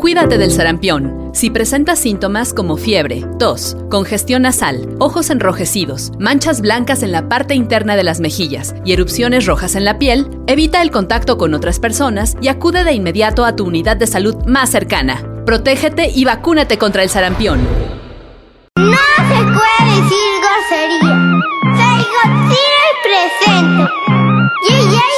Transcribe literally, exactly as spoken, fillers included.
Cuídate del sarampión. Si presentas síntomas como fiebre, tos, congestión nasal, ojos enrojecidos, manchas blancas en la parte interna de las mejillas y erupciones rojas en la piel, evita el contacto con otras personas y acude de inmediato a tu unidad de salud más cercana. Protégete y vacúnate contra el sarampión. No se puede decir grosería. Soy Godzilla el presente. Y ella